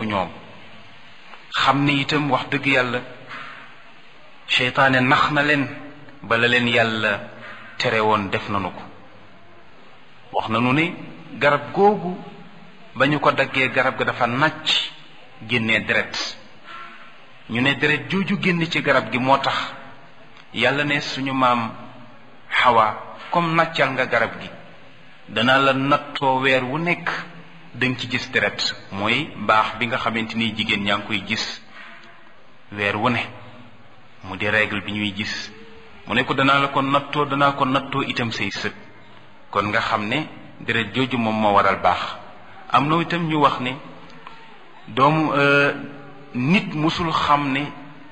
ñoom xam ni itam wax dëgg yàlla seytaane nax na leen bala leen yàlla tere woon def nanu ko wax nanu ne garab googu ba ñu ko daggee garab ga dafa nàcc génnee deret ñu ne deret jooju génn ci garab gi moo tax yàlla ne suñu maam Hawa comme nàccal nga garab gi danaa la nattoo weer wu nekk danga ci gis deret mooy baax bi nga xamante ni jigéen ñaa ngi koy gis weer wu ne mu di règle bi ñuy gis mu ne ko danaa ko nattoo itam say sët kon nga xam ne deret jooju moom moo waral baax am na itam ñu wax ne doomu nit musul xam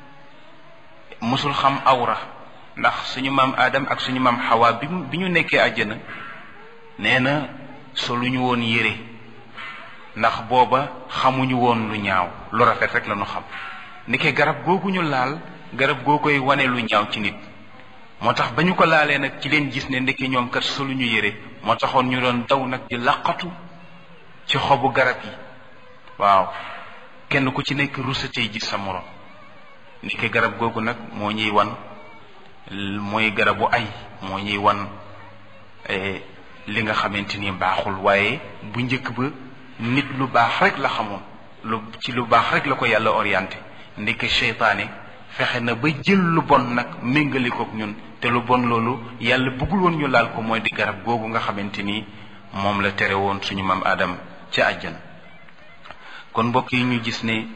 awra ndax suñu maam Adam ak suñu maam Hawa bi ñu nekkee àjjana nee na soluñu woon yére ndax booba xamuñu woon lu ñaaw lu rafet rek la ñu xam nekkee garab googu ñu laal garab goo koy wane lu ñaaw ci nit moo tax ba ñu ko laalee nag ci leen gis ne ndeke ñoom kat soluñu yére moo taxoon ñu doon daw nag di laqatu ci xobu garab yi waaw kenn ku ci nekk rusatee gis sa morom nekkee garab googu nag moo ñuy wan mooy garabu ay moo ñuy wan li nga xamante ni baaxul waaye bu njëkk ba nit lu baax rek la xamoon lu baax rek la ko yàlla orienté ndeke seytaane fexe na ba jël lu bon nag méngale kook ñun te lu bon loolu yàlla bëggul woon ñu laal ko mooy di garab googu nga xamante ni moom la tere woon suñu maam Adam ca àjjana kon mbokk yi ñu gis ne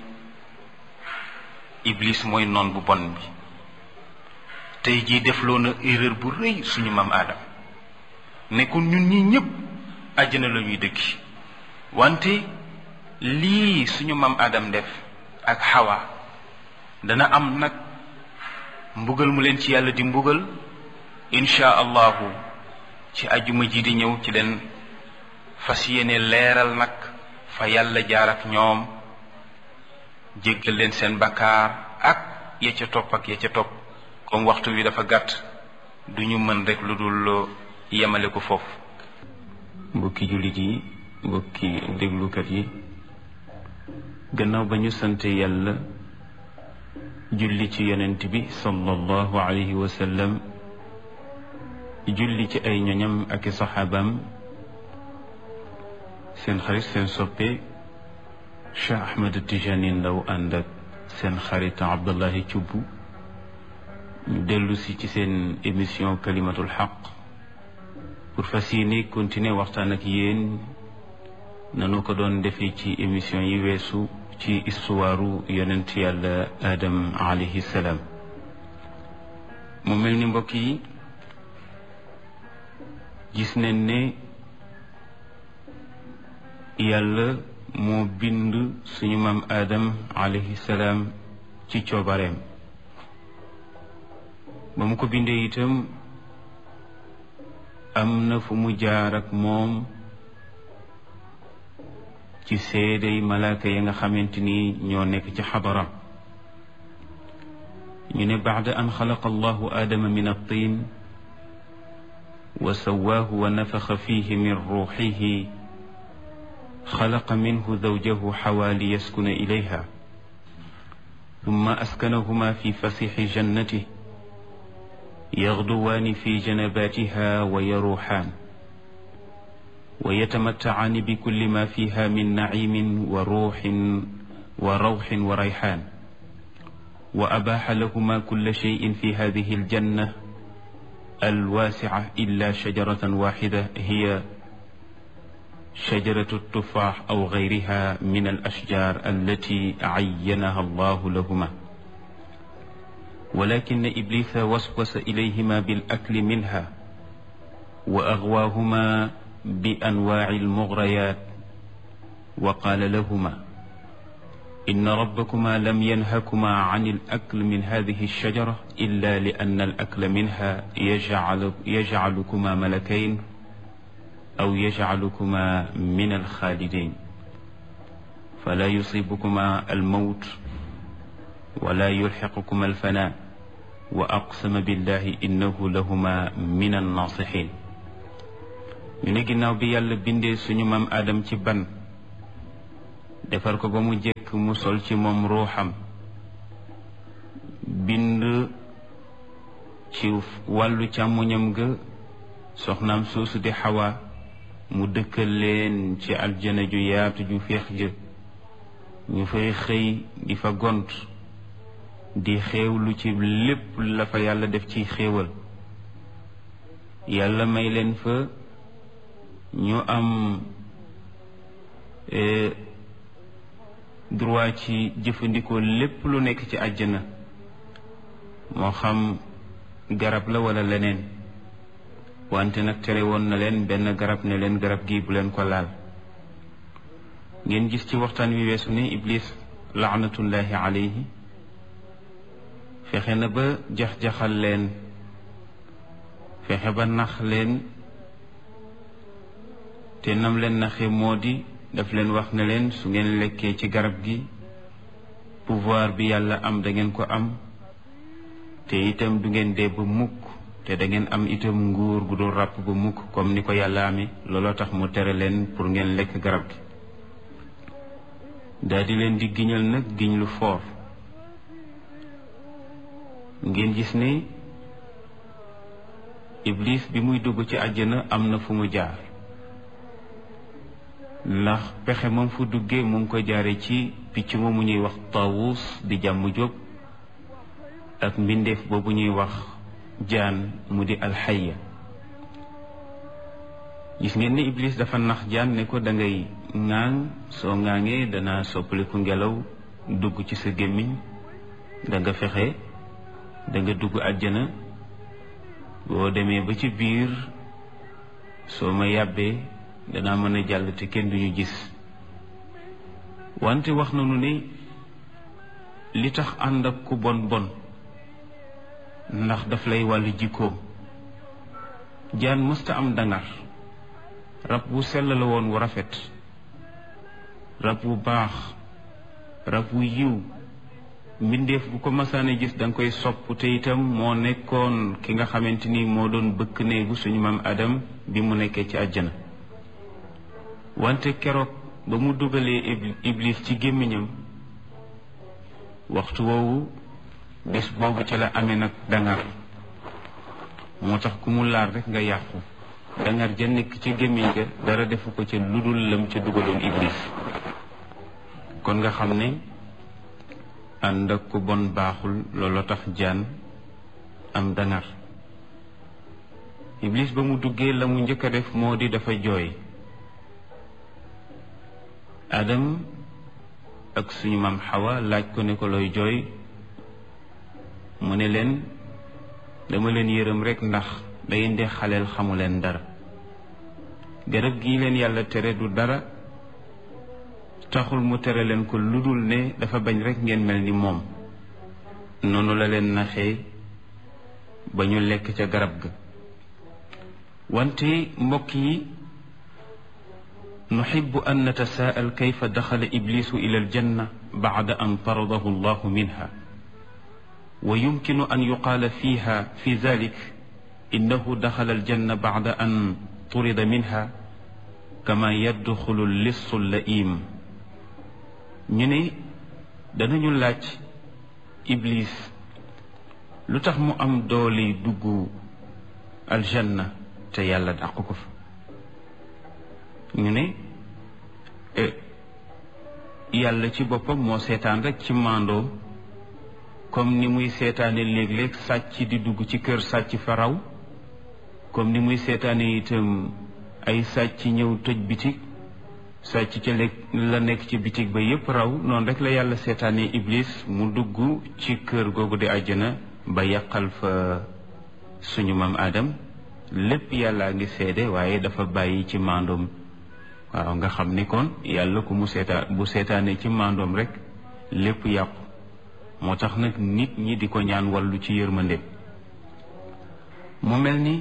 Iblis mooy noon bu bon bi tey jii defloo na erreur bu rëy suñu maam Adam nekkul ñun ñi ñëpp àjjana la ñuy dëkki wante lii suñu maam Adam def ak Hawa dana am nag mbugal mu leen ci yàlla di mbugal insha allahu ci ajuma ji di ñëw ci leen fas yéene leeral nag fa yàlla jaar ak ñoom jéggal leen seen bakkaar ak ya ca topp ak ya ca topp comme waxtu wi dafa gàtt duñu mën rek lu dul yemale ko foofu. mbokki jullit yi mbokki déglukat yi gannaaw ba ñu sante yàlla julli ci yonent bi sallallahu alayhi wa sallam julli ci ay ñoñam ak i saxaabaam seen xarit seen soppe Cheikh Ahmed Tijani Ndaw ànd ak seen xarit Abdullahi Thioub ñu dellu si ci seen émission kalimatul xaq pour fas yéene continuer waxtaan ak yéen nanu ko doon defee ci émission yi weesu ci istuwaaru yonent yàlla Adam alayhi salaam mu mel ni mbokk yi gis nañ ne yàlla moo bind suñu maam Adam alayhi salaam ci coobareem ba mu ko bindee itam am na fu mu jaar ak moom ci seedey malaaka ya nga xamante ni ñoo nekk ci xadara ñu ne baada an xalaqa allahu aadama min at-tiin wa sawaahu wa nafaxa fihi min ruuxihi xalaqa minhu zawjahu xawaa liyaskuna ilayha summa askanahuma fi fasixi jannatihi يغدوان في جنباتها ويروحان ويتمتعان بكل ما فيها من نعيم وروح وريحان وأباح لهما كل شيء في هذه الجنة الواسعة إلا شجرة واحدة هي شجرة التفاح أو غيرها من الأشجار التي عينها الله لهما ولكن إبليس وسوس إليهما بالأكل منها وأغواهما بأنواع المغريات وقال لهما إن ربكما لم ينهكما عن الأكل من هذه الشجرة إلا لأن الأكل منها يجعلكما ملكين أو يجعلكما من الخالدين فلا يصيبكما الموت ولا يلحقكما الفناء وأقسم بالله إنه لهما من الناصحين ñu ne ginnaaw bi yàlla bindee suñu maam Adam ci ban defar ko ba mu jekk mu sol ci moom ruuxam bind ci wàllu càmmoñam ga soxnaam soosu di Xawa mu dëkkal leen ci aljana ju yaatu ju féex ja ñu fay xëy di fa gont di xéewlu ci lépp la fa yàlla def ci xéewal yàlla may leen fa ñu am droit ci jëfandikoo lépp lu nekk ci àjjana moo xam garab la wala leneen wante nag tere woon na leen benn garab ne leen garab gi bu leen ko laal ngeen gis ci waxtaan wi weesu ne Iblis laanatullahi alayhi fexe na ba jax-jaxal leen fexe ba nax leen te nam leen naxe moo di daf leen wax ne leen su ngeen lekkee ci garab gi pouvoir bi yàlla am da ngeen ko am te itam du ngeen dee ba mukk te da ngeen am itam nguur gu dul ràpp ba mukk comme ni ko yàlla amee looloo tax mu tere leen pour ngeen lekk garab gi daal di leen di giñal nag giñ lu foor ngeen gis ne Iblis bi muy dugg ci àjjana am na fu mu jaar ndax pexe moom fu duggee mu ngi ko jaare ci picc moomu ñuy wax Taawus di jàmm jóg ak mbindeef boobu ñuy wax jaan mu di alxaya gis ngeen ne Iblis dafa nax jaan ne ko da ngay ŋaaŋ soo ŋaaŋee dana soppaliku ngelaw dugg ci sa gémmiñ da nga fexe da nga dugg àjjana boo demee ba ci biir soo ma yàbbee danaa mën a jàll te kenn duñu gis wante wax nañu ne li tax ànd ak ku bon bon ndax daf lay wàllu jikkoom jaan mësta am dangar rab wu sell la woon wu rafet rab wu baax rab wu yiw mbindeef bu ko masaane gis danga koy sopp te itam moo nekkoon ki nga xamante ni moo doon bëkk néegu suñu maam Adam bi mu nekkee ci àjjana wante keroog ba mu dugalee Iblis ci gémmiñam waxtu woowu bés boobu ca la amee nag dangar moo tax ku mu laal rek nga yàqu dangar ja nekk ci gémmiñ ga dara defu ko ca ludul lam ca dugaloon Iblis kon nga xam ne ànd ak ku bon baaxul looloo tax jaan am dangar Iblis ba mu duggee la mu njëkk a def moo di dafa jooy Adam ak suñu maam Xawa laaj ko ne ko looy jooy mu ne leen dama leen yërëm rekk ndax da ngeen di xaleel xamu leen dara garab gii leen yàlla tere du dara taxul mu tere leen ko lu dul ne dafa bañ rekk ngeen mel ni moom noonu la leen naxee ba ñu lekk ca garab ga wante mbokk yi nuxibu an natasaa'al kayfa daxala iblisu ila aljanna bacda an taradahu allahu minha wa yumkinu an yuqaala fiha fi dalik innahu daxala aljanna bacda an turida minha kama yadxulu lissu laim ñu ne danañu laaj Iblis lu tax mu am doole dugg aljanna te yàlla dàq ko fa ñu ne yàlla ci boppam moo seetaan rek ci maandoom comme ni muy seetaane léeg-léeg sàcc di dugg ci kër sàcc fa raw comme ni muy seetaane itam ay sàcc ñëw tëj bitig sàcc ca la nekk ci bitig ba yépp raw noonu rek la yàlla seetaane Iblis mu dugg ci kër googu di àjjana ba yàqal fa suñu maam Adam lépp yàllaa ngi seede waaye dafa bàyyi ci maandoom waaw nga xam ni kon yàlla ku mu bu seetaane ci maandoom rek lépp yàqu moo tax nag nit ñi di ko ñaan wàllu ci yërmande mu mel ni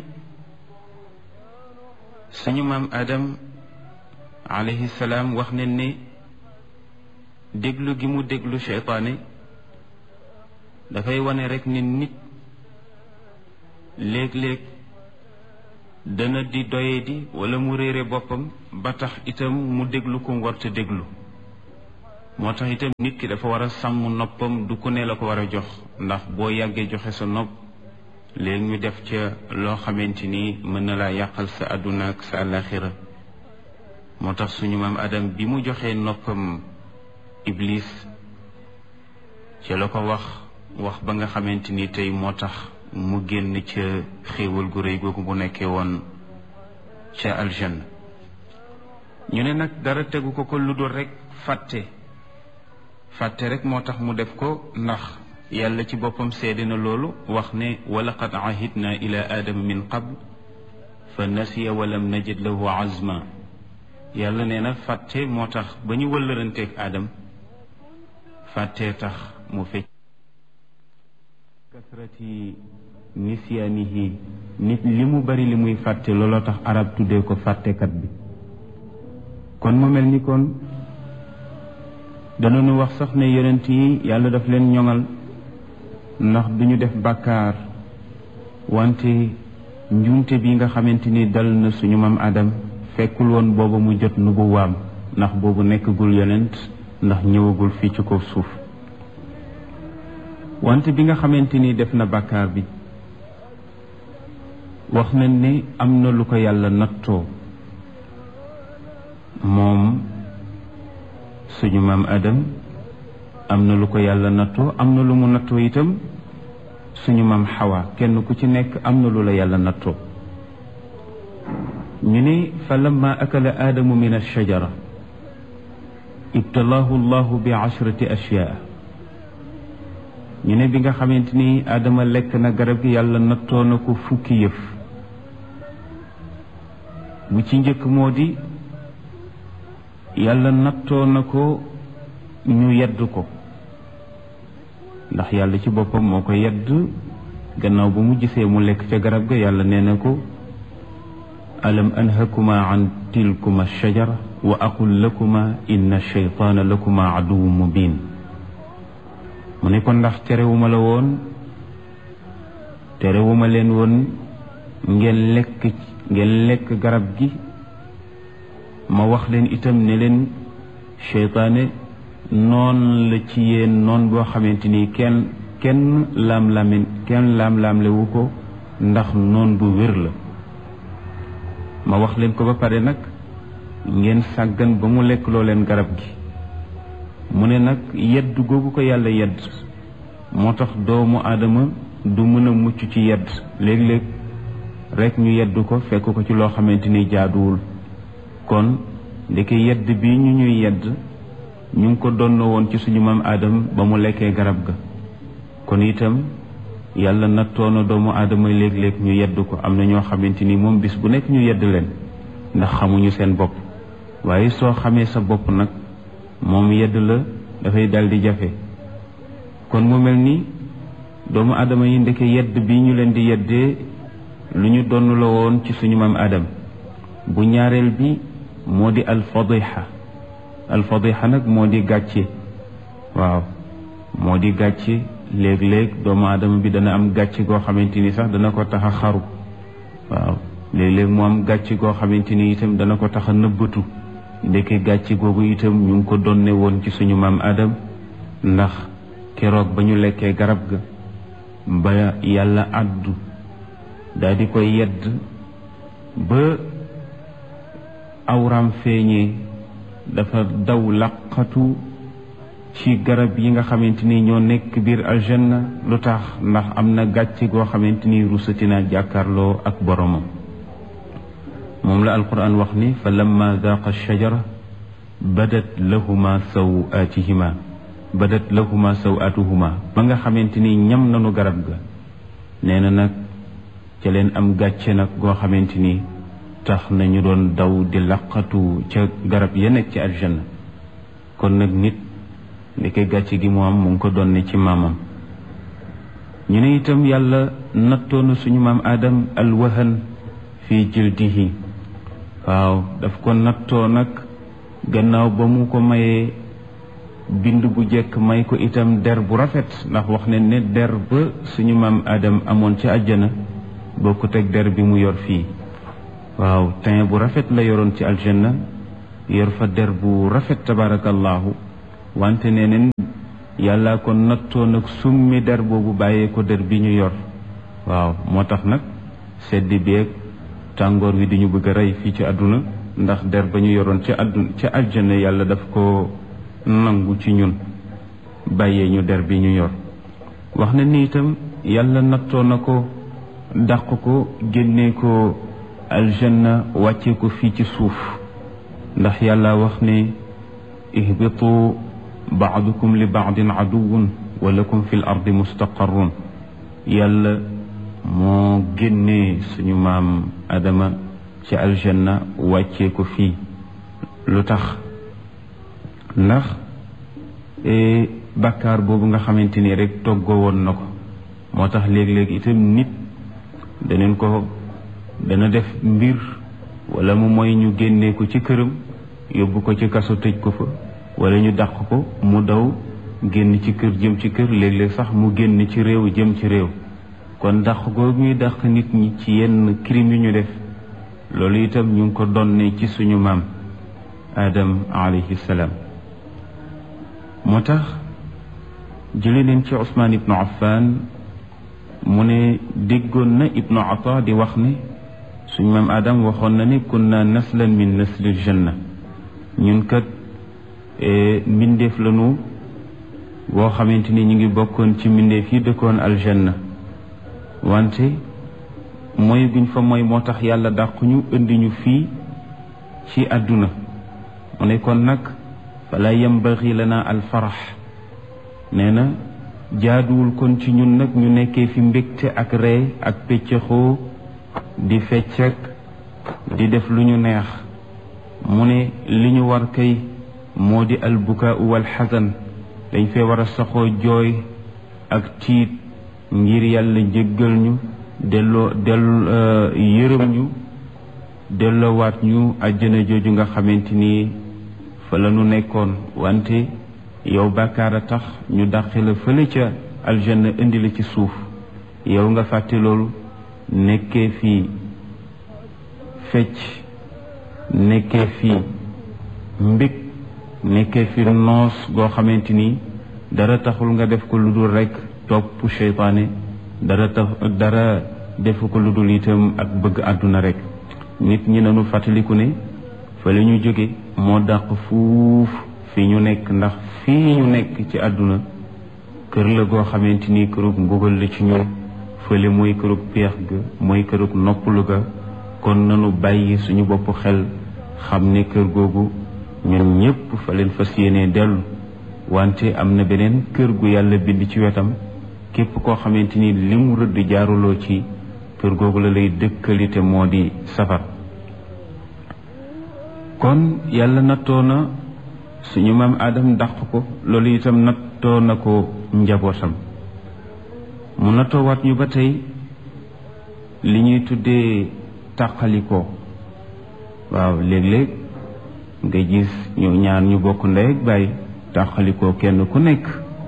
suñu maam Adam alayhi salaam wax ne ne déglu gi mu déglu seytaane dafay wane rek ne nit léeg-léeg dana di doyadi wala mu réere boppam ba tax itam mu déglu ko warta déglu moo tax itam nit ki dafa war a sàmm noppam, du ku ne la ko war a jox, ndax boo yàggee joxe sa nopp léegi ñu def ca loo xamante ni mën na laa yàqal sa àdduna ak sa àllaaxira. moo tax suñu maam Adam bi mu joxee noppam Iblis ca la ko wax ba nga xamante ni tey moo tax mu génn ca xéewal gu rëy googu bu nekkee woon ca aljanna. ñu ne nag dara tegu ko lu dul rek fàtte rek moo tax mu def ko, ndax yàlla ci boppam seede na loolu wax ne wa laqad ahidna ila aadama min qabl fa nasiya wa lam najid lahu azma. yàlla nee na fàtte moo tax ba ñu wëllëranteeg Adam fàttee tax mu fecc. kasrati nisyaanihi, nit li mu bari li muy fàtte looloo tax arab tuddee ko fàttekat bi. kon mu mel ni kon danañu wax sax ne yonent yi yàlla daf leen ñoŋal, ndax duñu def bàkkaar, wante njuumte bi nga xamante ni dal na suñu maam Adam fekkul woon booba mu jot nubuwaam, ndax boobu nekkagul yonent, ndax ñëwagul fii ci kaw suuf. wante bi nga xamante ni def na bàkkaar bi, wax nañ ne am na lu ko yàlla nattoo moom suñu maam Adam, am na lu ko yàlla nattoo, am na lu mu nattoo itam suñu maam Xawa. kenn ku ci nekk am na lu la yàlla nattoo. ñu ne fa lamma akala aadamu min alshajara ibtalaahu llahu bi ashrati ashyaa. ñu ne bi nga xamante ni Adama lekk na garab gi, yàlla nattoo na ko fukki yëf. bu ci njëkk moo di yàlla nattoo na ko ñu yedd ko, ndax yàlla ci boppam moo ko yedd gannaaw ba mu gisee mu lekk ca garab ga. yàlla nee na ko alam anhakuma an tilkuma shajara wa aqul lakuma inna shaytaana lakuma aduwwun mubin. mu ne ko ndax terewuma leen woon ngeen lekk garab gi, ma wax leen itam ne leen seytaane noon la ci yéen, noon boo xamante ni kenn laam-laamle wu ko, ndax noon bu wér la. ma wax leen ko ba pare nag ngeen sàggan ba mu lekk loo leen garab gi. mu ne nag yedd googu ko yàlla yedd moo tax doomu aadama du mën a mucc ci yedd. léeg-léeg rek ñu yedd ko fekk ko ci loo xamante ni jaaduwul. kon ndeke yedd bi ñu ñuy yedd ñu ngi ko donnoo woon ci suñu maam Adam ba mu lekkee garab ga. kon itam yàlla nattoo na doomu aadama léeg-léeg ñu yedd ko. am na ñoo xamante ni moom bis bu nekk ñu yedd leen ndax xamuñu seen bopp, waaye soo xamee sa bopp nag moom yedd la dafay dal di jafe. kon mu mel ni doomu aadama yi ndeke yedd bi ñu leen di yeddee lu ñu donn la woon ci suñu maam Adam. bu ñaareel bi moo di alfadiha nag moo di gàcce. waaw moo di gàcce. léeg-léeg doomu aadama bi dana am gàcce goo xamante ni sax dana ko tax a xaru. waaw léeg-léeg mu am gàcce goo xamante ni itam dana ko tax a nëbbatu. ndeke gàcce googu itam ñu ngi ko donne woon ci suñu maam Adam, ndax keroog ba ñu lekkee garab ga ba yàlla àddu daal di koy yedd ba awram feeñee, dafa daw laqatu ci garab yi nga xamante ni ñoo nekk biir aljanna. lu tax? ndax am na gàcce goo xamante ni rusati na jàkkaarloo ak boromam. moom la alquran wax ni fa lamma daaqa shajara badat lahuma sawatuhuma. ba nga xamante ni ñam nanu garab ga, nee na nag ca leen am gàcce nag goo xamante ni tax nañu doon daw di laqatu ca garab ya nekk ci aljanna. kon nag nit ndeke gàcce gi mu am mu ngi ko doon ne ci maamam. ñu ne itam yàlla nattoona suñu maam Adam alwahan fi jildihi. waaw daf ko nattoo nag gannaaw ba mu ko mayee bind bu jekk, may ko itam der bu rafet, ndax wax ne ne der ba suñu maam Adam amoon ci àjjana bokkut ak der bi mu yor fii. waaw teint bu rafet la yoroon ci aljanna, yor fa der bu rafet tabarakallahu. wante neneen yàlla ko nattoo nag summi der boobu bàyyee ko der bi ñu yor waaw moo tax nag sedd beeg tàngoor wi di ñu bëgg a rey fii ci àdduna ndax der ba ñu yoroon ca àjjana yàlla daf ko nangu ci ñun bàyyee ñu der bi ñu yor wax na ni itam yàlla nattoo na ko dàq ko génnee ko aljanna wàccee ko fii ci suuf ndax yàlla wax ne ihbitu baadukum li baadin aduwun wa lakum fi l ardi mustaqarrun yàlla moo génnee suñu maam Adama ci aljanna wàccee ko fii lu tax ndax bàkkaar boobu nga xamante ni rek toggoo woon na ko moo tax léeg-léeg itam nit dana def mbir wala mu mooy ñu génnee ko ci këram yóbbu ko ci kaso tëj ko fa wala ñu dàq ko mu daw génn ci kër jëm ci kër léeg-léeg sax mu génn ci réew jëm ci réew kon dàq googu ñuy dàq nit ñi ci yenn crime yu ñu def loolu itam ñu ngi ko donne ci suñu maam Adam alayhi salaam moo tax jële leen ci Usmaan ibnu Affan mu ne déggoon na ibnu Ata di wax ne suñu maam Adam waxoon na ne kunna naslan min naslil janna ñun kat mbindeef lañu boo xamante ni ñu ngi bokkoon ci mbindeef yi dëkkoon aljanna wante mooy guñ fa mooy moo tax yàlla dàquñu indi ñu fii ci àdduna mu ne kon nag fala yambaxi lana alfarax nee na jaaduwul kon ci ñun nag ñu nekkee fi mbégte ak ree ak pëccëxoo di feccek di def lu ñu neex mu ne li ñu war kay moo di albukaa wal xasan dañ fee war a saxoo jooy ak tiit ngir yàlla jéggal ñu yërëm ñu delloowaat ñu àjjana jooju nga xamante ni fa la ñu nekkoon wante yow bàkkaar a tax ñu dàqe la fële ca aljanna indi la ci suuf yow nga fàtte loolu nekkee fii fecc nekkee fii mbég nekkee fi noos goo xamante ni dara taxul nga def ko lu dul rekk topp seytaane dara defu ko lu dul itam ak bëgg àdduna rekk nit ñi nañu fàttaliku ne fa la ñu jóge moo dàq fuuf fi ñu nekk ndax fii ñu nekk ci àdduna kër la goo xamante ni kërug mbugal la ci ñun fële mooy kërug peex ga mooy kërug noppalu ga kon nanu bàyyi suñu bopp xel xam ne kër googu ñun ñépp fa leen fas yéenee dellu wante am na beneen kër gu yàlla bind ci wetam képp koo xamante ni li mu rëdd jaaruloo ci kër googu la lay dëkkalite moo di safar kon yàlla nattoo na suñu maam Adam dàq ko loolu itam nattoo na ko njabootam mu nattoo waat ñu ba tey li ñuy tuddee tàqalikoo waaw léeg-léeg nga gis ñu ñaar ñu bokk ndey ak baay tàqalikoo kenn ku nekk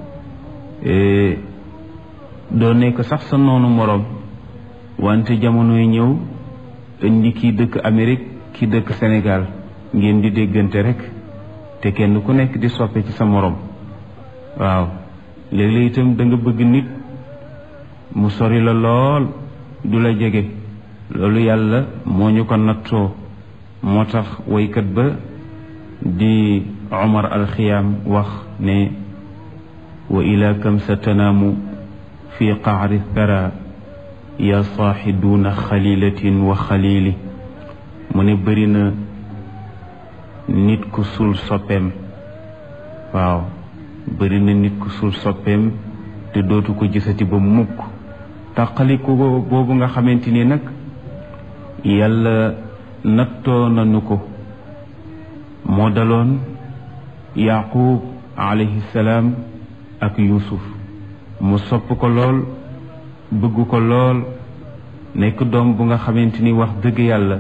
doo nekk sax sa noonu moroom wante jamonoy ñëw indi kii dëkk Amérique kii dëkk Sénégal ngeen di déggante rek te kenn ku nekk di soppe ci sa moroom waaw léeg-léeg itam da nga bëgg nit mu sori la lool du la jege loolu yàlla moo ñu ko nattoo moo tax waykat ba di Omar alxiyaam wax ne wa ila kam sa tanaamu fi qaari thara ya saaxi duuna xalilatin wa xalili mu ne bëri na nit ku sul soppeem waaw bëri na nit ku sul soppeem te dootu ko gisati ba mukk tàqaliku boobu nga xamante ni nag yàlla nattoo nañu ko moo daloon Yaaqub alayhi salaam ak Yuusuf mu sopp ko lool bëgg ko lool nekk doom bu nga xamante ni wax dëgg yàlla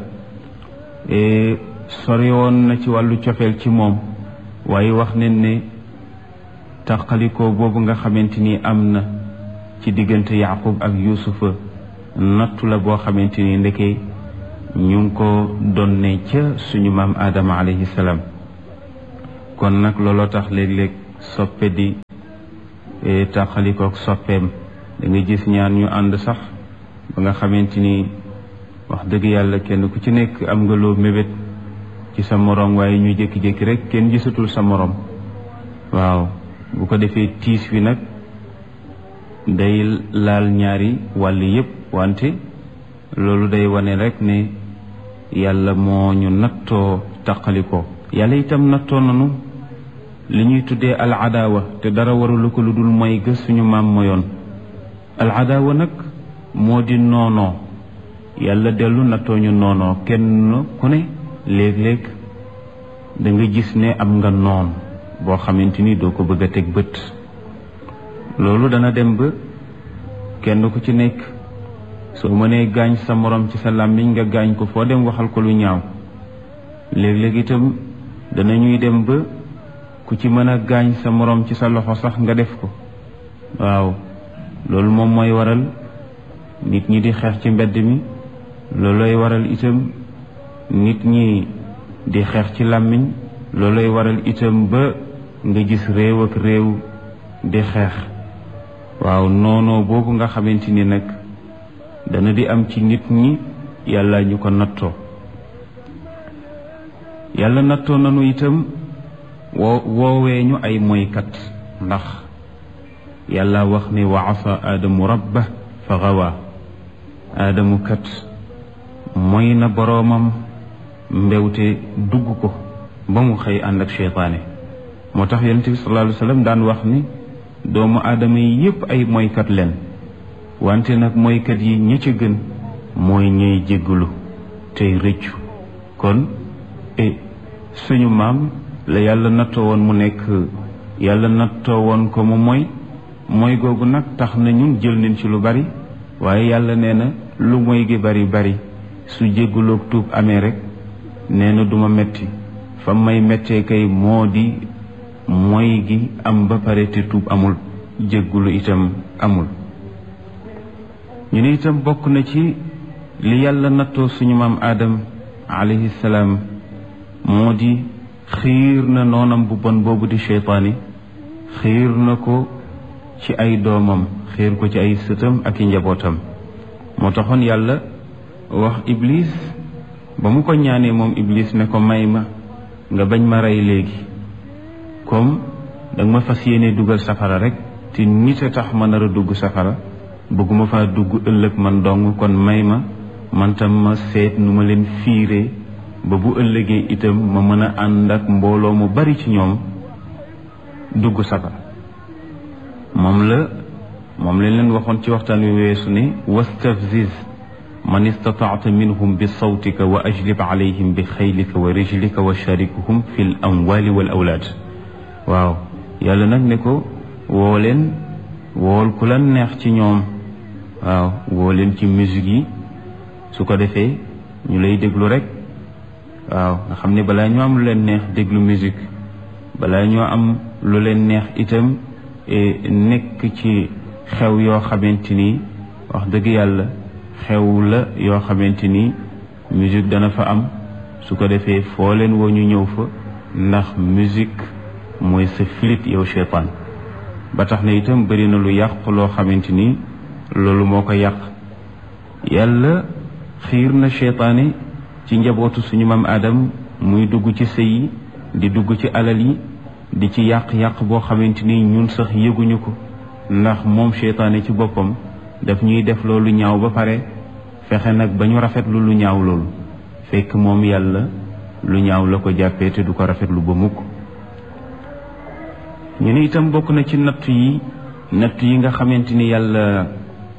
sori woon na ci wàllu cofeel ci moom waaye wax nañ ne tàqalikoo boobu nga xamante ni am na ci diggante Yaaqub ak Yuusufa nattu la boo xamante ni ndeke ñu ngi ko donne ca suñu maam Adama alayhi salaam kon nag looloo tax léeg-léeg soppe di tàqalikook soppeem. da nga gis ñaar ñu ànd sax ba nga xamante ni wax dëgg yàlla kenn ku ci nekk am nga loo mébét ci sa moroom, waaye ñu jékki-jékki rek kenn gisatul sa moroom. waaw bu ko defee tiis wi nag day laal ñaari wàll yépp, wante loolu day wane rek ne yàlla moo ñu nattoo taqalikoo. yàlla itam nattoo nanu li ñuy tuddee al adaawa, te dara warulu ko lu dul mooy gës suñu maam moyoon. al adaawa nag moo di noonoo. yàlla dellu nattoo ñu noonoo. kenn ku ne léeg-léeg da nga gis ne am nga noon boo xamante ni doo ko bëgg a teg bët. loolu dana dem ba kenn ku ci nekk soo mënee gaañ sa morom ci sa làmmiñ nga gaañ ko, foo dem waxal ko lu ñaaw. léeg-léeg itam danañuy dem ba ku ci mën a gaañ sa morom ci sa loxo sax nga def ko. waaw loolu moom mooy waral nit ñi di xeex ci mbedd mi. loolooy waral itam nit ñi di xeex ci làmmiñ. loolooy waral itam ba nga gis réew ak réew di xeex. waaw noonoo boobu nga xamante ni nag dana di am ci nit ñi, yàlla ñu ko nattoo. yàlla nattoo nanu itam woowee ñu ay moykat, ndax yàlla wax ne wa asa aadamu rabba fa gawa. aadamu kat mooy na boroomam, mbewte dugg ko ba mu xëy ànd ak seytaane. moo tax yonent bi sallallahu alayhi wa sallam daan wax ni doomu aadama yi yépp ay moykat leen, wante nag moykat yi ñi ci gën mooy ñuy jéggalu tey rëccu. kon suñu maam la yàlla nattoo woon mu nekk, yàlla nattoo woon ko mu mooy googu nag tax na ñun jël nañ ci lu bari, waaye yàlla nee na lu moy gi bari bari su jéggaloog tuub amee rek nee na duma metti. fa may mettee kay moo di mooy gi am ba pare te tuub amul, jéggulu itam amul. ñu ne itam bokk na ci li yàlla nattoo suñu maam Adam alayhi salaam moo di xiir na noonam bu bon boobu di seytaani, xiir na ko ci ay doomam, xiir ko ci ay sëtam ak i njabootam. moo taxoon yàlla wax Iblis ba mu ko ñaanee moom Iblis ne ko may ma nga bañ ma rey léegi, comme danga ma fas yéene dugal safara rek te nit a tax ma nar a dugg safara, bëgguma faa dugg ëllëg man dong, kon may ma man tam ma seet nu ma leen fiiree ba bu ëllëgee itam ma mën a ànd ak mbooloo mu bari ci ñoom dugg safara. moom lañ leen waxoon ci waxtaan wi weesu ne wastafziz man istataata minhum bi sawtika wa ajlib alayhim bi xaylika wa rijlika wa sharikuhum fi l amwali wal awlaad. waaw yàlla nag ne ko wool ku la neex ci ñoom. waaw woo leen ci musique yi, su ko defee ñu lay déglu rek. waaw nga xam ne balaa ñoo am lu leen neex déglu musique, balaa ñoo am lu leen neex itam nekk ci xew yoo xamante ni wax dëgg yàlla xew la yoo xamante ni musique dana fa am. su ko defee foo leen woo ñu ñëw fa, ndax musique mooy sa filit yow seytaan. ba tax na itam bari na lu yàq loo xamante ni loolu moo ko yàq. yàlla xiir na seytaane ci njabootu suñu maam Adam muy dugg ci sëy yi, di dugg ci alal yi, di ci yàq-yàq boo xamante ni ñun sax yëguñu ko, ndax moom seytaane ci boppam daf ñuy def loolu ñaaw ba pare fexe nag ba ñu rafetlu lu ñaaw loolu, fekk moom yàlla lu ñaaw la ko jàppee te du ko rafetlu ba mukk. ñu ne itam bokk na ci natt yi nga xamante ni yàlla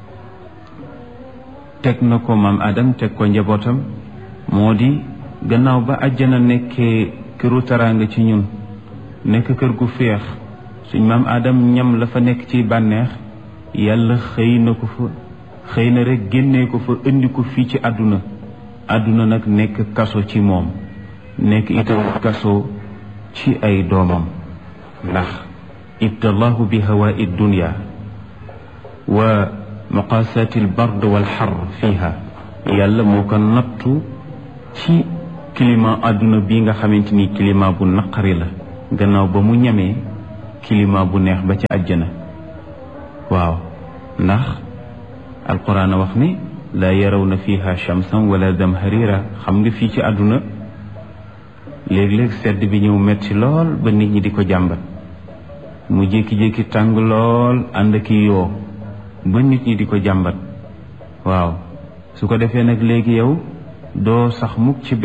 teg na ko maam Adam, teg ko njabootam, moo di gannaaw ba àjjana nekkee këru taraanga ci ñun, nekk kër gu féex, suñ maam Adam ñam la fa nekk ci bànneex, yàlla xëy na rek génnee ko fa indi ko fii ci àdduna nag nekk kaso ci moom, nekk itam kaso ci ay doomam. ndax ibtalaahu bi hawaa'i dunya wa maqaasati albard walxar fiha. yàlla moo ko nattu ci climat àdduna bi nga xamante ni climat bu naqari la. gannaaw ba mu ñamee climat bu neex ba ca àjjana waaw ndax alquran a wax ni laa yarawna fiha shamsan wala zamharira xam nga fii ci àdduna léeg-léeg sedd bi ñëw metti lool ba nit ñi di ko jàmbat mu jékki-jékki tàng lool ànd ki yoo ba nit ñi di ko jàmbat waaw su ko defee nag léegi yow doo sax mukk ci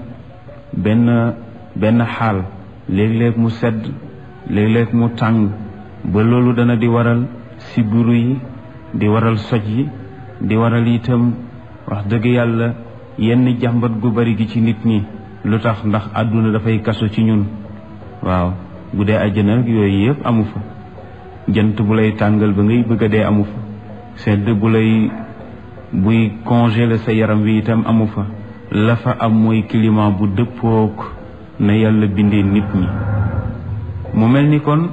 benn xaal léeg-léeg mu sedd léeg-léeg mu tàng ba loolu dana di waral sibiru yi di waral soj yi di waral itam wax dëgg yàlla yenn jàmbat gu bari gi ci nit ñi lu tax ndax àdduna dafay kaso ci ñun waaw bu dee àjjana yooyu yëpp amu fa jant bu lay tàngal ba ngay bëgg a dee amu fa sedd buy congeler sa yaram wi itam amu fa la fa am mooy climat bu dëppook na yàlla bindee nit ñi mu mel ni kon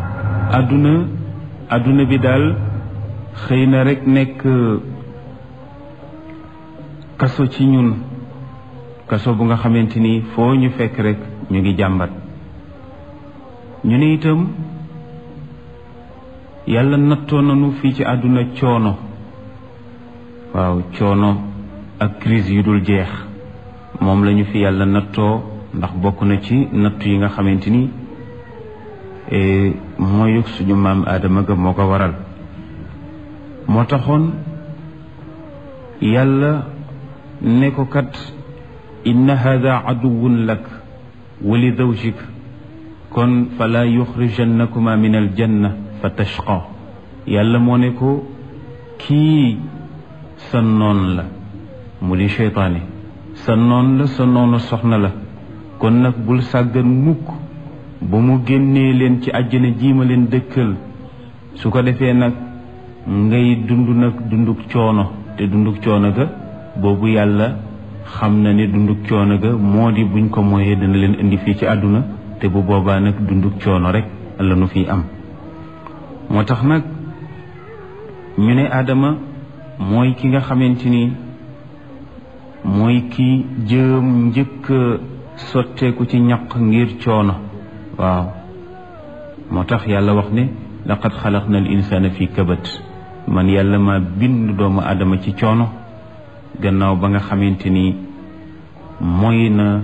àdduna bi daal xëy na rek nekk kaso ci ñun kaso bu nga xamante ni foo ñu fekk rek ñu ngi jàmbat ñu ne itam yàlla nattoo nañu fii ci àdduna coono waaw coono ak crise yu dul jeex moom lañu fi yàlla nattoo ndax bokk na ci nattu yi nga xamante ni mooy suñu maam Aadama ga moo ko waral moo taxoon yàlla ne ko kat inna hada aduwun lak wa li zawjik kon fala yuxrijannakuma min aljanna fa tashqa yàlla moo ne ko kii sa noon la mu di seytaane sa noon la sa noonu soxna la kon nag bul sàggan mukk ba mu génnee leen ci àjjana jiima leen dëkkal su ko defee nag ngay dund nag dunduk coono te dunduk coono ga boobu yàlla xam na ne dunduk coono ga moo di buñ ko mooyee dana leen indi fii ci àdduna te bu boobaa nag dunduk coono rek la nu fi am moo tax nag ñu ne Adama mooy ki nga xamante ni mooy ki jëm njëkk sotteeku ci ñaq ngir coono waaw moo tax yàlla wax ne laqad xalaqna al insana fi kabat man yàlla ma bind doomu Adama ci coono gannaaw ba nga xamante ni mooy na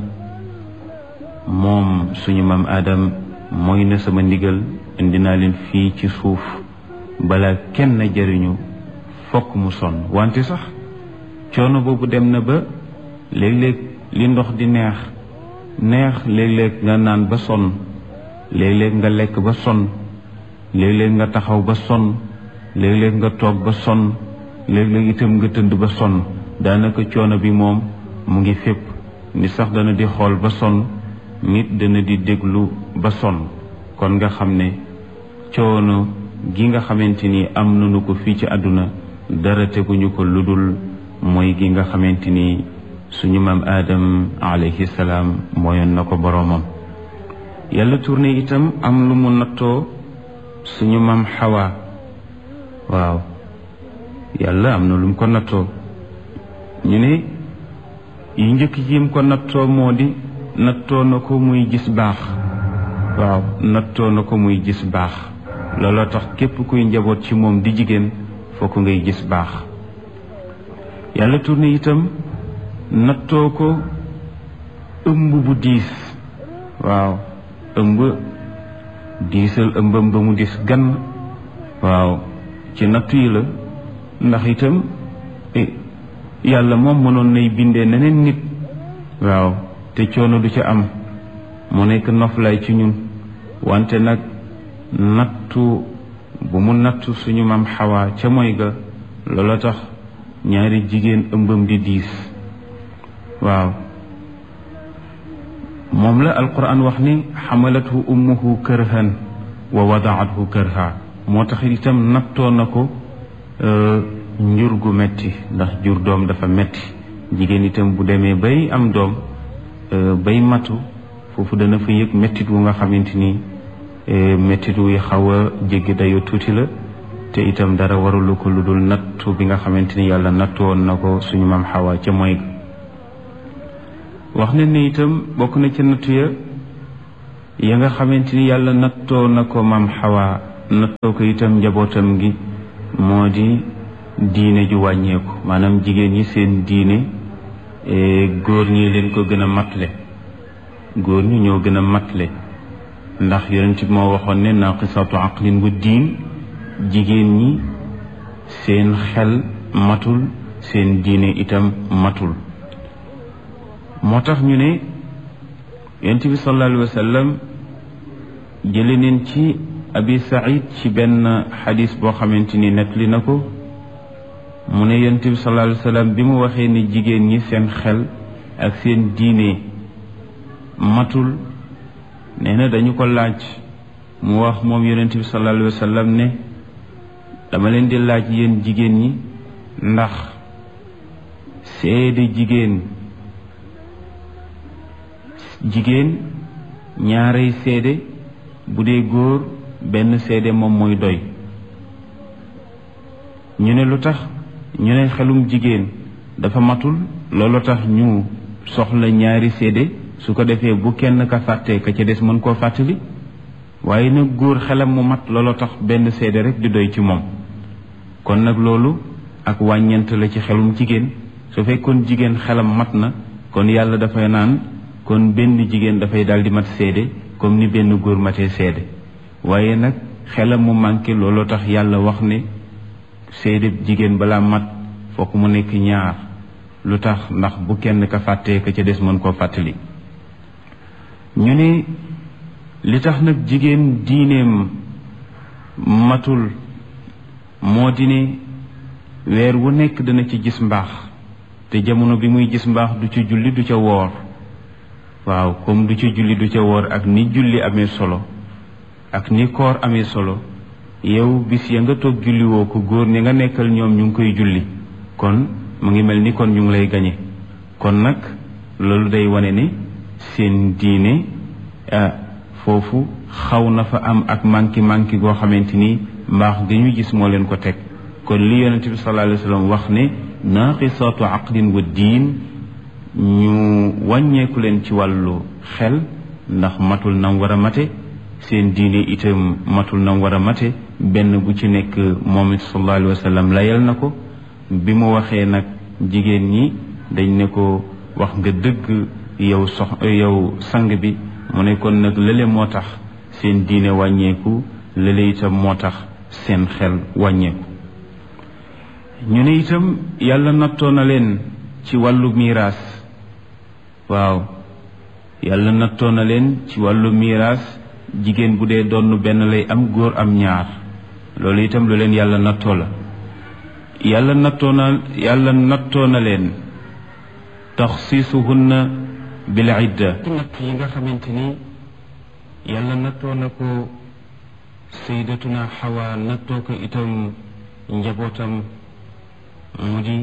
moom suñu maam Adam mooy na sama ndigal indi naa leen fii ci suuf balaa kenn jëriñu fokk mu sonn wante sax coono boobu dem na ba léeg-léeg li ndox di neex léeg-léeg nga naan ba sonn léeg-léeg nga lekk ba sonn léeg-léeg nga taxaw ba sonn léeg-léeg nga toog ba sonn léeg-léeg itam nga tënd ba sonn daanaka coono bi moom mu ngi fépp nit sax dana di xool ba sonn nit dana di déglu ba sonn kon nga xam ne coono gi nga xamante ni am nañu ko fii ci àdduna dara teguñu ko ludul mooy gi nga xamante ni suñu maam Adam alayhi salaam mooyoon na ko boroomam yàlla tourné itam am lu mu nattoo suñu maam Hawa waaw yàlla am na lu mu ko nattoo ñu ne yu njëkk yim ko nattoo moo di nattoo na ko muy gis baax waaw nattoo na ko muy gis baax looloo tax képp kuy njaboot ci moom di jigéen fokk ngay gis baax yàlla tourné itam nattoo ko ëmb bu diis waaw ëmb diisal ëmbam ba mu diis gan waaw ci nattu yi la ndax itam yàlla moom mënoon nay bindee neneen nit waaw te coono du ca am mu nekk noflaay ci ñun wante nag nattu bu mu nattu suñu maam Xawa ca mooy ga loola tax ñaari jigéen ëmbam di diis waaw moom la alquran wax ni xamalathu ummuhu kërhan wa wadaathu kërha moo tax itam nattoo na ko njur gu metti ndax jur doom dafa metti jigéen itam bu demee bay am doom bay matu foofu dana fa yëg mettit wu nga xamante ni mettit wu xaw a jéggi dayo tuuti la te itam dara warulu ko lu dul nattu bi nga xamante ni yàlla nattu woon na ko suñu maam Xawa ca mooy wax na ne itam bokk na ca nattu ya ya nga xamante ni yàlla nattoo na ko maam Xawa nattoo ko itam njabootam gi moo di diine ju wàññeeku maanaam jigéen ñi seen diine góor ñi leen ko gën a matle góor ñi ñoo gën a matle ndax yonent bi moo waxoon ne naqisatu aqlin wa diin jigéen ñi seen xel matul seen diine itam matul moo tax ñu ne yonent bi sallallahu alayhi wa sallam jële neen ci abi saïd ci benn xadis boo xamante ni nettali na ko mu ne yonent bi sallallahu alayhi wa sallam bi mu waxee ni jigéen ñi seen xel ak seen diine matul nee na dañu ko laaj mu wax moom yonent bi sallallahu alayhi wa sallam ne dama leen di laaj yéen jigéen ñi ndax seede jigéen ñaarey seede bu dee góor benn seede moom mooy doy ñu ne lu tax ñu ne xelum jigéen dafa matul loolu tax ñu soxla ñaari seede su ko defee bu kenn ka fàttee ka ca des mën koo fàttali waaye nag góor xelam mu mat loolu tax benn seede rek di doy ci moom kon nag loolu ak wàññeent la ci xelum jigéen su fekkoon jigéen xelam mat na kon yàlla dafay naan kon benn jigéen dafay daal di mat seede comme ni benn góor matee seede waaye nag xelam mu manqué looloo tax yàlla wax ne seede jigéen balaa mat fokk mu nekk ñaar lu tax ndax bu kenn ka fàttee ka ca des mën koo fàttali ñu ne li tax nag jigéen diineem matul moo di ne weer wu nekk dana ci gis mbaax te jamono bi muy gis mbaax du ci julli du ca woor waaw comme du ci julli du ca woor ak ni julli amee solo ak ni koor amee solo yow bis ya nga toog julli woo ko góor ñi nga nekkal ñoom ñu ngi koy julli kon mu ngi mel ni kon ñu ngi lay gañe kon nag loolu day wane ne seen diine foofu xaw na fa am ak manki goo xamante ni mbaax gi ñu gis moo leen ko teg kon li yonent bi sallallahu alayhi wa sallam wax ne naqisatu aqlin wa diin ñu wàññeeku leen ci wàllu xel ndax matul nam war a mate seen diine itam matul nam war a mate benn bu ci nekk moom it sallallahu alayhi wa sallam layal na ko bi mu waxee nag jigéen ñi dañ ne ko wax nga dëgg yow sang bi mu ne kon nag lële moo tax seen diine wàññeeku lële itam moo tax seen xel wàññeeku ñu ne itam yàlla nattoo na leen ci wàllu miiraas waaw yàlla nattoo na leen ci wàllu miiraas jigéen bu dee donn benn lay am góor am ñaar loolu itam lu leen yàlla nattoo la yàlla nattoo na leen taxsiisuhunna bil idda natt yi nga xamante ni yàlla nattoo na ko sayyidatuna Xawa nattoo ko itam njabootam mu di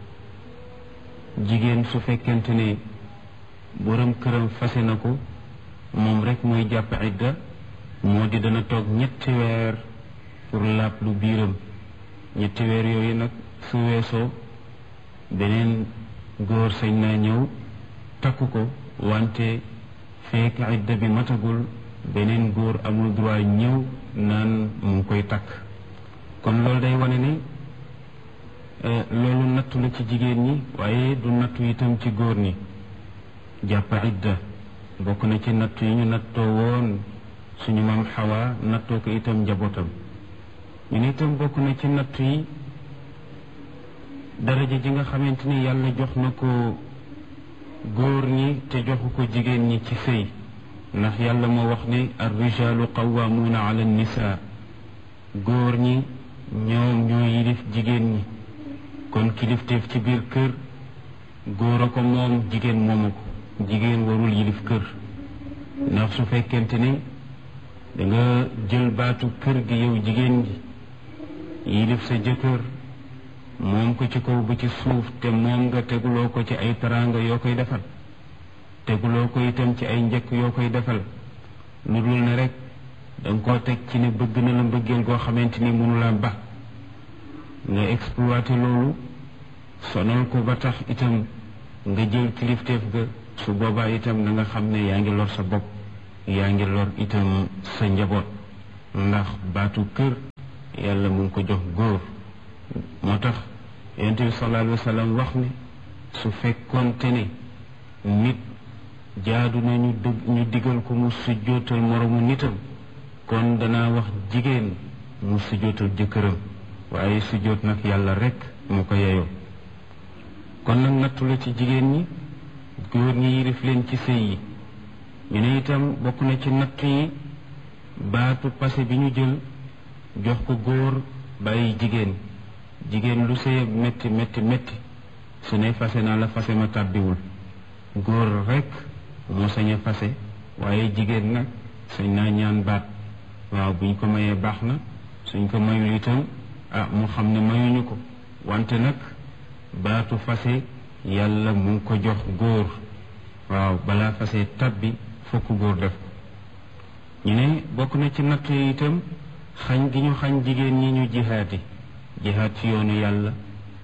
jigéen su fekkente ne borom këram fase na ko moom rek mooy jàpp idda moo di dana toog 3 weer pour laab lu biiram 3 weer yooyu nag su weesoo beneen góor sañ naa ñëw takku ko wante fekk idda bi matagul beneen góor amul droit ñëw naan mu ngi koy takk kon loolu day wane ne loolu nattu la ci jigéen ñi waaye du nattu itam ci góor ñi jàpp idda bokk na ci nattu yi ñu nattoo woon suñu maam Xawa nattoo ko itam njabootam ñu ne itam bokk na ci nattu yi daraja ji nga xamante ni yàlla jox na ko góor ñi te joxu ko jigéen ñi ci sëy ndax yàlla moo wax ne ar-rijaalu qawwaamuuna ala an-nisaa góor ñi ñoom ñoo yilif jigéen ñi kon kilifteef ci biir kër góor a ko moom jigéen moomu ko jigéen warul yilif kër ndax su fekkente ni da nga jël baatu kër gi yow jigéen gi yilif sa jëkkër moom ko ci kaw ba ci suuf te moom nga teguloo ko ci ay teraanga yoo koy defal teguloo ko itam ci ay njëkk yoo koy defal lu dul ne rek danga koo teg ci ne bëgg na la mbëggeel goo xamante ni mënu la ba nga exploité loolu sonal ko ba tax itam nga jël kilifteef ga su boobaa itam na nga xam ne yaa ngi lor sa bopp yaa ngi lor itam sa njaboot ndax baatu kër yàlla mu ngi ko jox góor moo tax yonent bi sallallahu alayhi wa sallam wax ne su fekkoonte ne nit jaadu na ñu digal ko mu sujjootal moromu nitam kon danaa wax jigéen mu sujjootal jëkkëram waaye sujjoot nag yàlla rekk mu ko yeyoo kon nag nattu la ci jigéen ñi góor ñi yilif leen ci sëy yi ñu ne itam bokk na ci nattu yi baatu passé bi ñu jël jox ko góor bàyyi jigéen lu sëy metti metti metti su ne fase naa la fase ma tàbbiwul góor rekk moo sañ a fase waaye jigéen nag sañ naa ñaan baat waaw buñ ko mayee baax na suñ ko mayul itam mu xam ne mayuñu ko wante nag baatu fase yàlla mu ngi ko jox góor waaw balaa fase tabbi fokk góor def ko ñu ne bokk na ci natt yi itam xañ gi ñu xañ jigéen ñi ñu jihaad ci yoonu yàlla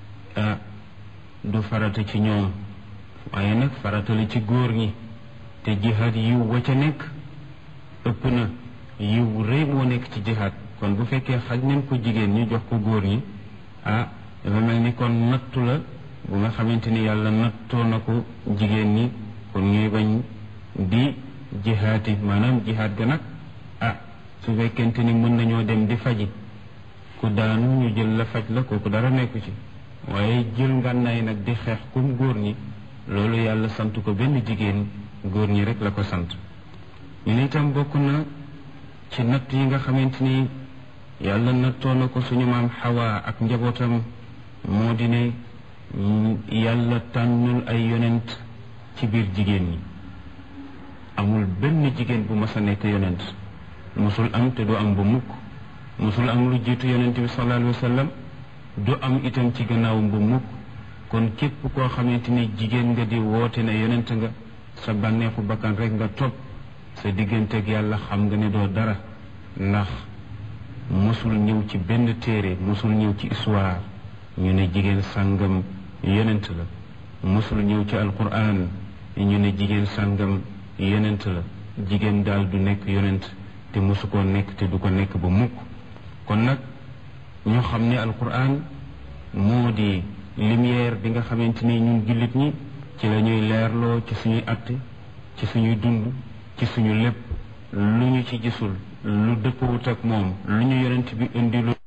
du farata ci ñoom waaye nag farata la ci góor ñi te jihaad yiw wa ca nekk ëpp na yiw rëy moo nekk ci jihaad kon bu fekkee xaj nañ ko jigéen ñi jox ko góor ñi dafa mel ni kon nattu la bu nga xamante ni yàlla nattoo na ko jigéen ñi kon ñuy bañ di jihaati maanaam jihaad ga nag su fekkente ni mën nañoo dem di faji ku daanu ñu jël la faj la kooku dara nekku ci waaye jël ngànnaay nag di xeex kum góor ñi loolu yàlla sant ko benn jigéen góor ñi rek la ko sant ñu ne itam bokk na ci natt yi nga xamante ni yàlla nattoo na ko suñu maam Xawa ak njabootam moo di ne yàlla tànnul ay yonent ci biir jigéen ñi amul benn jigéen bu mas a nekk yonent musul am te du am bu mukk musul am lu jiitu yonent bi sallallahu alayhi wa sallam du am itam ci gannaawam bu mukk kon képp koo xamante ni jigéen nga di woote ne yonent nga sa bànneexu bakkan rek nga topp sa digganteeg yàlla xam nga ne doo dara ndax musul ñëw ci benn téere musul ñëw ci histoire ñu ne jigéen sàngam yonent la musul ñëw ci alquran ñu ne jigéen sàngam yonent la jigéen daal du nekk yonent te musu koo nekk te du ko nekk ba mukk kon nag ñu xam ne alquran moo di lumière bi nga xamante ni ñun jullit ñi ci la ñuy leerloo ci suñuy atte ci suñuy dund ci suñu lépp lu ñu ci gisul lu dëppwut ak moom lu ñu yonent bi indi lu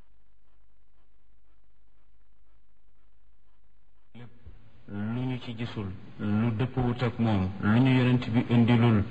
ci gisul lu dëppwut ak moom lu ñu yonent bi indilul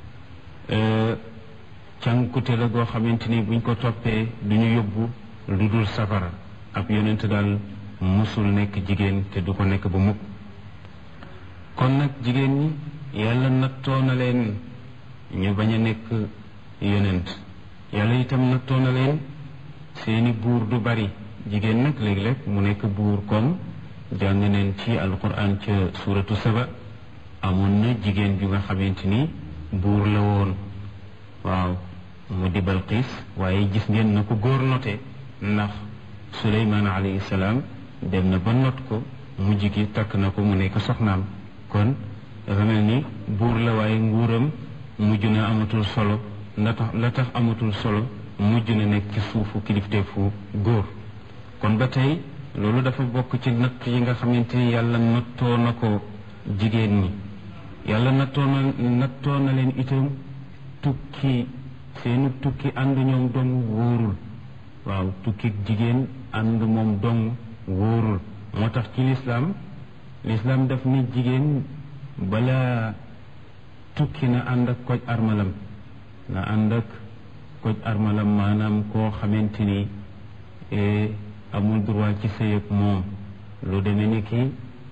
cànkute la goo xamante ni buñ ko toppee duñu yóbbu lu dul safara ab yonent daal musul nekk jigéen te du ko nekk ba mukk kon nag jigéen ñi yàlla nattoo na leen ñu bañ a nekk yonent yàlla itam nattoo na leen seeni buur du bari jigéen nag léeg-léeg mu nekk buur comme jàng neen ci alquran ca suratu saba amoon na jigéen ju nga xamante ni buur la woon waaw mu di Balqiis waaye gis ngeen na ko góor note ndax Suleymaan alayhi salaam dem na ba not ko mujj gi takk na ko mu nekk soxnaam kon dafa mel ni buur la waaye nguuram mujj na amatul solo la tax amatul solo mujj na nekk ci suufu kilifteefu góor kon ba tey loolu dafa bokk ci natt yi nga xamante ni yàlla nattoo na ko jigéen ñi yàlla nattoo na leen itam tukki seenu tukki ànd ñoom dong wóorul waaw tukki jigéen ànd moom dong wóorul moo tax ci lislaam daf ni jigéen bala tukki na ànd ak koj armalam na ànd ak koj armalam maanaam koo xamante ni amul droit ci sëy ak moom lu demee ni ki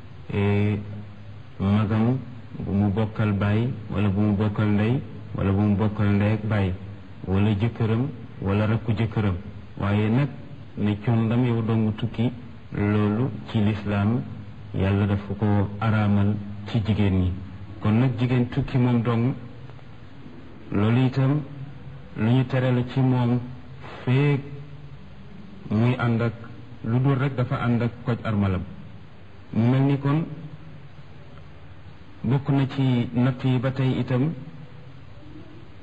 magam bu mu bokkal baay wala bu mu bokkal ndey wala bu mu bokkal ndey ak baay wala jëkkëram wala rakku jëkkëram waaye nag ne condam yow dong tukki loolu ci lislaam yàlla dafa ko araamal ci jigéen ñi kon nag jigéen tukki moom dong loolu itam lu ñu tere la ci moom feek muy ànd ak lu dul rek dafa ànd ak koj armalam mu mel ni kon bokk na ci natt yi ba tey itam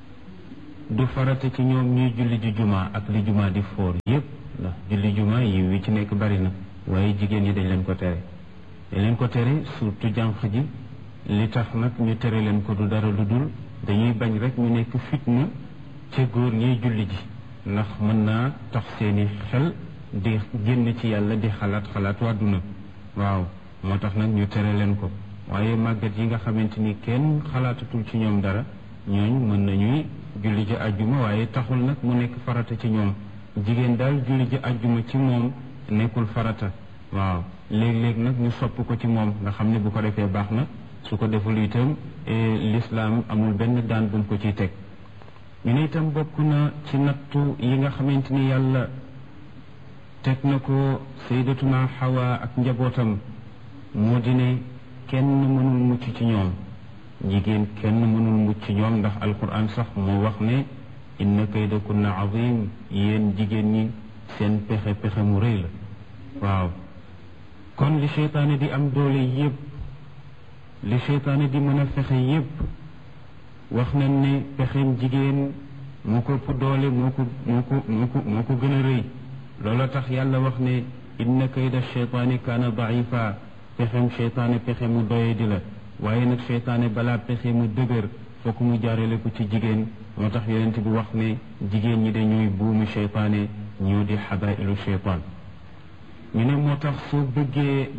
du farata ci ñoom ñuy julli ji juma ak li juma di foor yépp ndax julli juma yi wi ci nekk bari na waaye jigéen ñi dañ leen ko tere surtout jànq ji li tax nag ñu tere leen ko du dara lu dul dañuy bañ rek ñu nekk fitna ca góor ñiy julli ji ndax mën naa tax seeni xel di génn ci yàlla di xalaat àdduna waaw moo tax nag ñu tere leen ko waaye màggat yi nga xamante ni kenn xalaatatul ci ñoom dara ñooñu mën nañuy julli ji àjjuma waaye taxul nag mu nekk farata ci ñoom jigéen daal julli ji àjjuma ci moom nekkul farata waaw léeg-léeg nag ñu sopp ko ci moom nga xam ne bu ko defee baax na su ko deful itam lislaam amul benn daan bu mu ko ciy teg ñu ne itam bokk na ci nattu yi nga xamante ni yàlla teg na ko sayyidatuna Hawa ak njabootam moo di ne kenn mënul mucc ci ñoom jigéen kenn mënul mucc ci ñoom ndax alquran sax moo wax ne inna kaydakunna azim yéen jigéen ñi seen pexe mu rëy la waaw kon li seytaane di am doole yépp li seytaane di mën a fexe yépp wax nañ ne pexeem jigéen moo ko ëpp doole moo ko gën a rëy loola tax yàlla wax ne inna kayda seytaani kaana daifa pexeem seytaane pexe mu doye di la waaye nag seytaane balaa pexe mu dëgër fokk mu jaarale ko ci jigéen moo tax yonent bi wax ne jigéen ñi dañuy buumu seytaane ñoo di xabailu seytaan ñu ne moo tax soo bëggee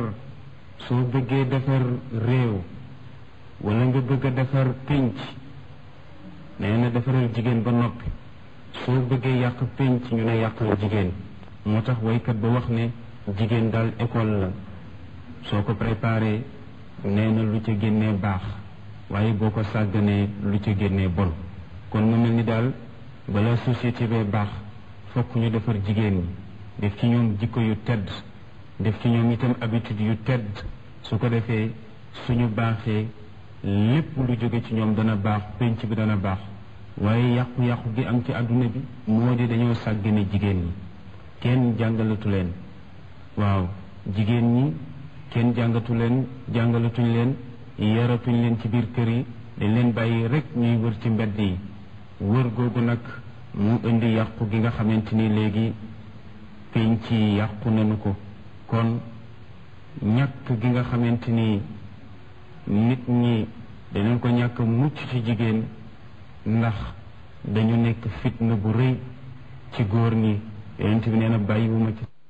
defar réew wala nga bëgg a defar pénc nee na defaral jigéen ba noppi soo bëggee yàq pénc ñu ne yàqal jigéen moo tax waykat ba wax ne jigéen daal école la soo ko préparé nee na lu ca génnee baax waaye boo ko sàgganee lu ca génnee bon kon mu mel ni daal bala société bee baax fokk ñu defar jigéen ñi def ci ñoom jikko yu tedd def ci ñoom itam habitude yu tedd su ko defee suñu baaxee lépp lu jóge ci ñoom dana baax penc bi dana baax waaye yàqu-yàqu gi am ci àdduna bi moo di dañoo sàggane jigéen ñi kenn jàngalatu leen waaw jigéen ñi kenn jàngalatuñ leen yaratuñ leen ci biir kër yi dañ leen bàyyi rek ñuy wër ci mbedd yi wër googu nag mu indi yàqu gi nga xamante ni léegi penc yi yàqu nañu ko kon ñàkk gi nga xamante ni nit ñi dañu ko ñàkk mucc ci jigéen ndax dañu nekk fitna bu rëy ci góor ñi yonent bi nee na bàyyiwuma ci